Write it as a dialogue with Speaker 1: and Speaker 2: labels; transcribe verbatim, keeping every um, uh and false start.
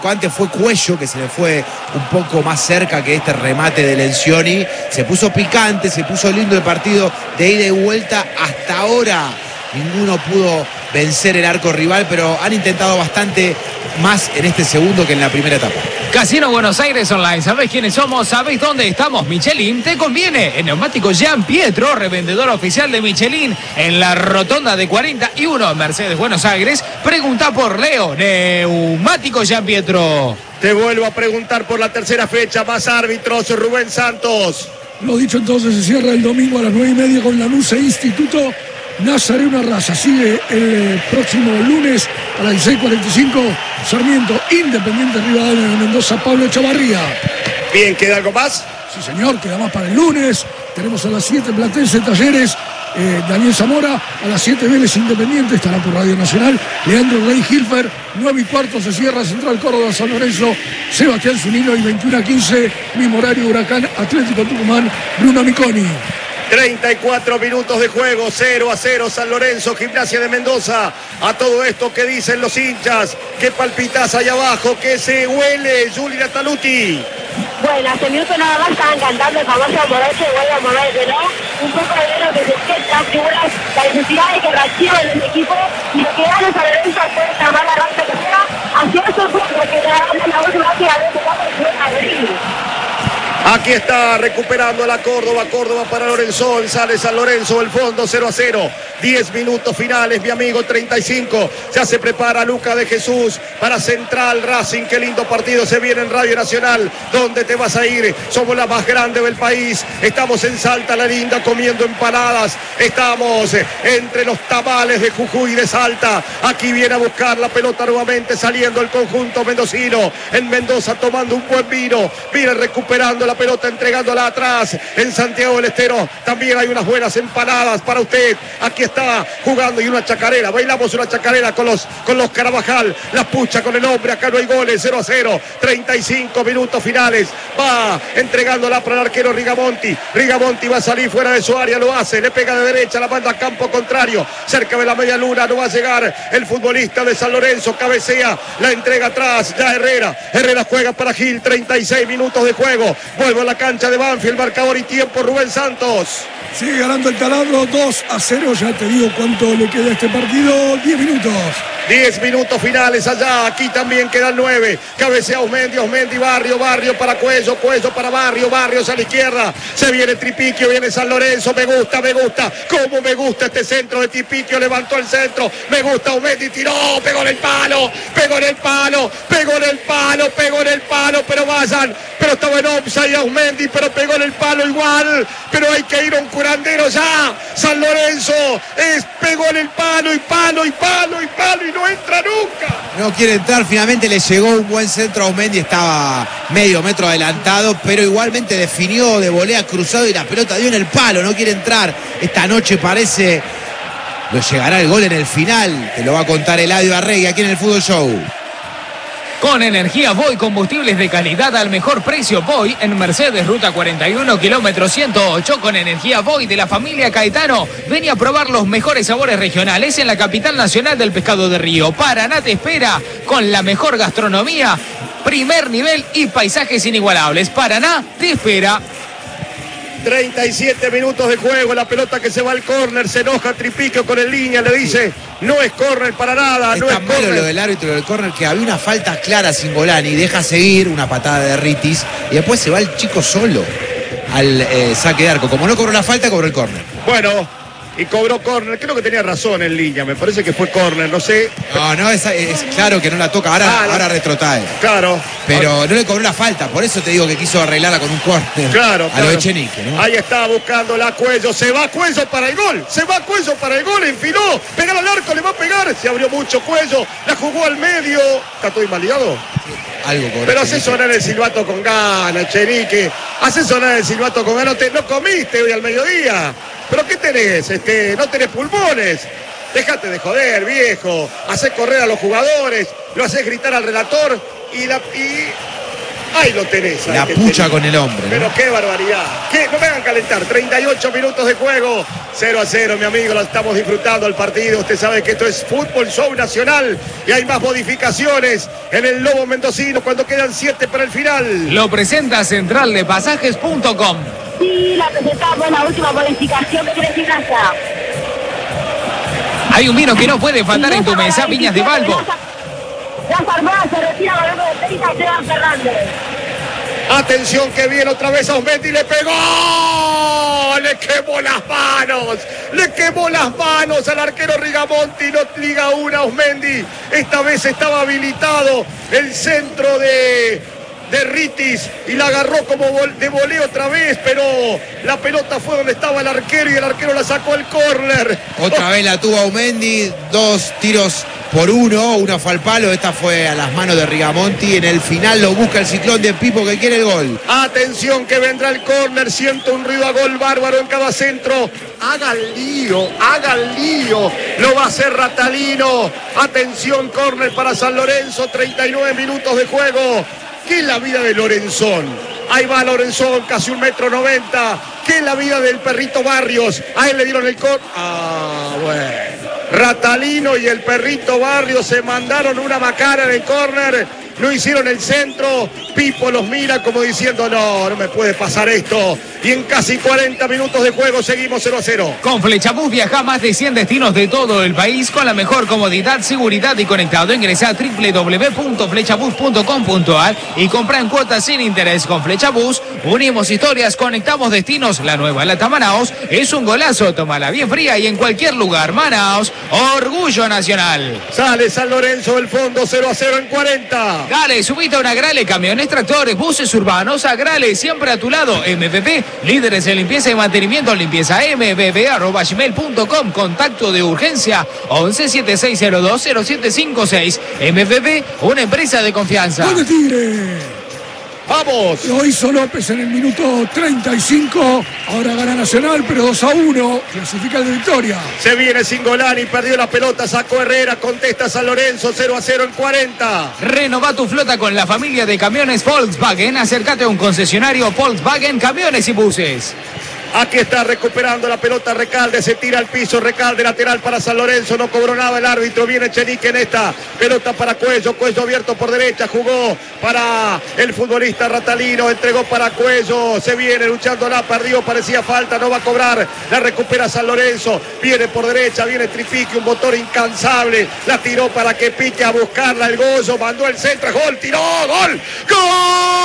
Speaker 1: Antes fue Cuello, que se le fue un poco más cerca que este remate de Lencioni. Se puso picante, se puso lindo el partido de ida y vuelta. Hasta ahora ninguno pudo vencer el arco rival, pero han intentado bastante más en este segundo que en la primera etapa.
Speaker 2: Casino Buenos Aires Online, ¿sabés quiénes somos? ¿Sabés dónde estamos? Michelin te conviene. En Neumático Gian Pietro, revendedor oficial de Michelin en la rotonda de cuarenta y uno Mercedes Buenos Aires. Pregunta por Leo. Neumático Gian Pietro.
Speaker 3: Te vuelvo a preguntar por la tercera fecha. Más árbitros, Rubén Santos.
Speaker 4: Lo dicho, entonces se cierra el domingo a las nueve y media con Lanús e Instituto Nazareno Arrasa. Sigue el próximo lunes a las dieciséis cuarenta y cinco Sarmiento Independiente Rivadavia de Mendoza, Pablo Chavarría.
Speaker 3: Bien, ¿queda algo más?
Speaker 4: Sí, señor, queda más para el lunes. Tenemos a las siete Platense Talleres, eh, Daniel Zamora. A las siete Vélez Independiente, estará por Radio Nacional Leandro Rey Hilfer. nueve y cuarto se cierra Central Córdoba San Lorenzo, Sebastián Zunino. Y veintiuno a quince, mismo horario, Huracán Atlético Tucumán, Bruno Miconi.
Speaker 3: treinta y cuatro minutos de juego, cero a cero San Lorenzo, Gimnasia de Mendoza. A todo esto, ¿qué dicen los hinchas? ¿Qué palpitas ahí abajo? ¿Qué se huele, Julia Taluti?
Speaker 5: Bueno, hace minutos nada más estaban cantando el famoso moverse, vuelve a moverse, ¿no? Un poco de lo que se sienta, figuras, la necesidad de que reaccionen el equipo y lo que gane San Lorenzo puede llamar la raza que sea hacia eso, porque la última vez que ganó se va a abrir.
Speaker 3: Aquí está recuperando la Córdoba, Córdoba para Lorenzón, sale San Lorenzo, el fondo cero a cero, diez minutos finales, mi amigo, treinta y cinco, ya se prepara Luca de Jesús para Central Racing, qué lindo partido se viene en Radio Nacional. ¿Dónde te vas a ir? Somos la más grande del país, estamos en Salta la Linda comiendo empanadas, estamos entre los tamales de Jujuy de Salta. Aquí viene a buscar la pelota nuevamente, saliendo el conjunto mendocino, en Mendoza tomando un buen vino, viene recuperando la pelota, entregándola atrás en Santiago del Estero. También hay unas buenas empanadas para usted. Aquí está jugando y una chacarera, bailamos una chacarera con los, con los Carabajal, la pucha con el hombre, acá no hay goles, cero a cero, treinta y cinco minutos finales, va entregándola para el arquero Rigamonti, Rigamonti va a salir fuera de su área, lo hace, le pega de derecha, la manda a campo contrario, cerca de la media luna, no va a llegar el futbolista de San Lorenzo, cabecea, la entrega atrás, ya Herrera, Herrera juega para Gil, treinta y seis minutos de juego, vuelve a la cancha de Banfield, marcador y tiempo, Rubén Santos.
Speaker 4: Sigue ganando el Taladro, dos a cero, ya te digo cuánto le queda a este partido, diez minutos.
Speaker 3: diez minutos finales allá, aquí también quedan nueve. Cabecea Osmendi, Osmendi, Barrio, Barrio para Cuello, Cuello para Barrio, Barrios a la izquierda. Se viene Tripiquio, viene San Lorenzo, me gusta, me gusta. Cómo me gusta este centro de Tripiquio, levantó el centro. Me gusta Osmendi, tiró, pegó en el palo, pegó en el palo, pegó en el palo, pegó en el palo, pero vayan. Pero estaba en offside a Osmendi, pero pegó en el palo igual. Pero hay que ir a un curandero ya. San Lorenzo es, pegó en el palo y palo y palo y palo y no entra nunca.
Speaker 1: No quiere entrar, finalmente le llegó un buen centro a Osmendi, estaba medio metro adelantado, pero igualmente definió de volea cruzado y la pelota dio en el palo, no quiere entrar. Esta noche parece, lo llegará el gol en el final, te lo va a contar Eladio Arregui aquí en el Fútbol Show.
Speaker 2: Con energía Voy, combustibles de calidad al mejor precio. Voy en Mercedes, ruta cuarenta y uno, kilómetro ciento ocho. Con energía Voy de la familia Caetano. Ven a probar los mejores sabores regionales en la capital nacional del pescado de río. Paraná te espera con la mejor gastronomía, primer nivel y paisajes inigualables. Paraná te espera.
Speaker 3: treinta y siete minutos de juego, la pelota que se va al córner, se enoja Tripiquio con el línea, le dice, no es córner para nada,
Speaker 1: es
Speaker 3: no
Speaker 1: tan
Speaker 3: es
Speaker 1: malo
Speaker 3: córner.
Speaker 1: Lo del árbitro del córner, que había una falta clara sin Golani, deja seguir una patada de Ritis y después se va el chico solo al eh, saque de arco. Como no cobró la falta, cobró el córner.
Speaker 3: Bueno, y cobró córner, creo que tenía razón en línea, me parece que fue córner, no sé.
Speaker 1: No, no, es, es claro que no la toca, ahora,
Speaker 3: ah,
Speaker 1: ahora retrotrae.
Speaker 3: Claro.
Speaker 1: Pero
Speaker 3: ahora,
Speaker 1: no le cobró la falta, por eso te digo que quiso arreglarla con un córner.
Speaker 3: Claro,
Speaker 1: a
Speaker 3: claro.
Speaker 1: lo Echenique, ¿no?
Speaker 3: Ahí está buscando la Cuello, se va Cuello para el gol, se va Cuello para el gol, enfiló, pegar al arco, le va a pegar, se abrió mucho Cuello, la jugó al medio, ¿está todo invalidado?
Speaker 1: Algo correcto.
Speaker 3: Pero hace sonar el silbato con ganas, Echenique, hace sonar el silbato con ganas, no, te, no comiste hoy al mediodía. ¿Pero qué tenés? Este, no tenés pulmones. Déjate de joder, viejo. Hacés correr a los jugadores, lo hacés gritar al relator y, la, y Ahí lo tenés.
Speaker 1: La
Speaker 3: ahí
Speaker 1: pucha
Speaker 3: tenés.
Speaker 1: con el hombre, ¿no?
Speaker 3: Pero qué barbaridad. ¿Qué? No me hagan calentar. treinta y ocho minutos de juego. cero a cero, mi amigo. Lo estamos disfrutando el partido. Usted sabe que esto es Fútbol Show Nacional. Y hay más modificaciones en el Lobo Mendocino cuando quedan siete para el final.
Speaker 2: Lo presenta central de pasajes punto com.
Speaker 5: Sí, la presentamos, la última modificación que quiere Gimnasia.
Speaker 2: Hay un vino que no puede faltar en tu mesa, Viñas de Balbo.
Speaker 5: Las Armadas se retira volviendo de Pérez a Esteban Fernández.
Speaker 3: Atención que viene otra vez a Osmendi, le pegó, le quemó las manos, le quemó las manos al arquero Rigamonti, no liga una a Osmendi, esta vez estaba habilitado el centro de, de Ritis y la agarró como de voleo otra vez, pero la pelota fue donde estaba el arquero y el arquero la sacó el córner.
Speaker 1: Otra vez la tuvo Aumendi, dos tiros por uno, una fue al palo, esta fue a las manos de Rigamonti. En el final lo busca el Ciclón de Pipo que quiere el gol.
Speaker 3: Atención que vendrá el córner, siento un ruido a gol bárbaro en cada centro. Haga el lío, haga el lío, lo va a hacer Ratalino. Atención, córner para San Lorenzo, treinta y nueve minutos de juego. ¿Qué es la vida de Lorenzón? Ahí va Lorenzón, casi un metro noventa. ¿Qué es la vida del perrito Barrios? A él le dieron el córner. Ah, bueno. Ratalino y el perrito Barrios se mandaron una macana en el córner, no hicieron el centro. Pipo los mira como diciendo no, no me puede pasar esto. Y en casi cuarenta minutos de juego seguimos cero a cero.
Speaker 2: Con Flechabús viaja a más de cien destinos de todo el país con la mejor comodidad, seguridad y conectado. Ingresa a doble u doble u doble u punto flechabús punto com punto a r y compra en cuotas sin interés. Con Flechabús unimos historias, conectamos destinos. La nueva Lata Manaos es un golazo, tómala bien fría y en cualquier lugar. Manaos, orgullo nacional.
Speaker 3: Sale San Lorenzo del fondo, cero a cero en cuarenta.
Speaker 2: Dale, subite a una Agrale, camiones, tractores, buses urbanos. Agrale, siempre a tu lado. M V P, líderes en limpieza y mantenimiento. Limpieza m v p arroba gmail punto com. Contacto de urgencia once setenta y seis cero dos cero siete cinco seis. M V P, una empresa de confianza.
Speaker 4: ¡Gol de Tigre!
Speaker 3: Vamos.
Speaker 4: Lo hizo López en el minuto treinta y cinco. Ahora gana Nacional, pero dos a uno. Clasifica el de Victoria.
Speaker 3: Se viene Singolani, perdió la pelota, sacó Herrera, contesta San Lorenzo, cero a cero en cuarenta.
Speaker 2: Renova tu flota con la familia de camiones Volkswagen. Acércate a un concesionario Volkswagen, camiones y buses.
Speaker 3: Aquí está recuperando la pelota Recalde, se tira al piso, Recalde lateral para San Lorenzo, no cobró nada el árbitro, viene Chenique en esta pelota para Cuello, Cuello abierto por derecha, jugó para el futbolista Ratalino, entregó para Cuello, se viene luchando, la perdió, parecía falta, no va a cobrar, la recupera San Lorenzo, viene por derecha, viene Tripique, un motor incansable, la tiró para que pique a buscarla el Goyo, mandó el centro, gol, tiró, gol, gol.